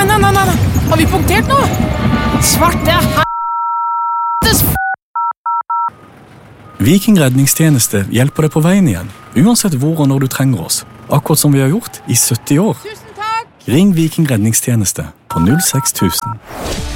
Nei. Har vi punktert nå? Svarte helvetes Viking redningstjeneste hjelper deg på veien igjen, uansett hvor og når du trenger oss. Akkurat som vi har gjort i 70 år. Tusen takk! Ring Viking redningstjeneste på 06000.